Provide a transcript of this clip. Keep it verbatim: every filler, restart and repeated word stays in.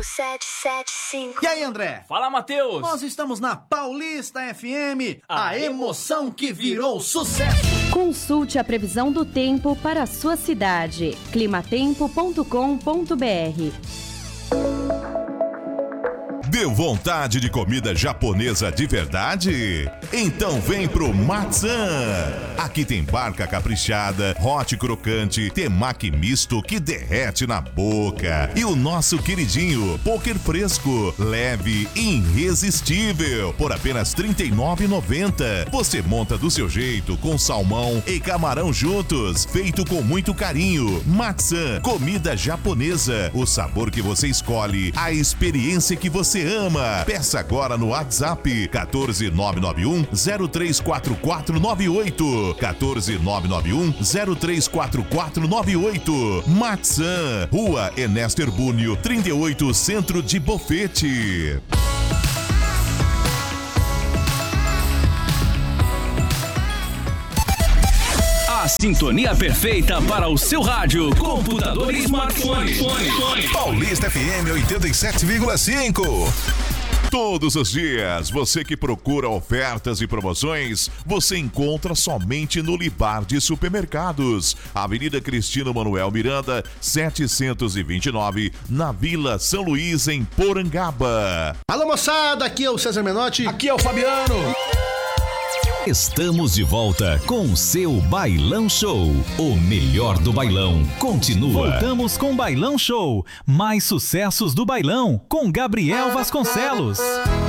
sete sete cinco. E aí, André? Fala, Matheus! Nós estamos na Paulista F M, a, a emoção que virou sucesso. Consulte a previsão do tempo para a sua cidade. climatempo ponto com ponto br. Deu vontade de comida japonesa de verdade? Então vem pro Matzan! Aqui tem barca caprichada, hot crocante, temaki misto que derrete na boca. E o nosso queridinho, poker fresco, leve e irresistível, por apenas trinta e nove reais e noventa centavos. Você monta do seu jeito, com salmão e camarão juntos, feito com muito carinho. Matzan, comida japonesa, o sabor que você escolhe, a experiência que você ama. Peça agora no WhatsApp quatorze nove nove um zero três quatro quatro nove oito. quatorze nove nove um zero três quatro quatro nove oito. Matzan, Rua Ernesto Herbúnio, trinta e oito, Centro de Bofete. A sintonia perfeita para o seu rádio, computador e smartphone. Paulista F M oitenta e sete vírgula cinco. Todos os dias, você que procura ofertas e promoções, você encontra somente no Libar de Supermercados. Avenida Cristino Manuel Miranda, setecentos e vinte e nove, na Vila São Luís, em Porangaba. Alô, moçada, aqui é o César Menotti. Aqui é o Fabiano. Estamos de volta com o seu Bailão Show. O melhor do bailão continua. Voltamos com Bailão Show. Mais sucessos do bailão com Gabriel Vasconcelos.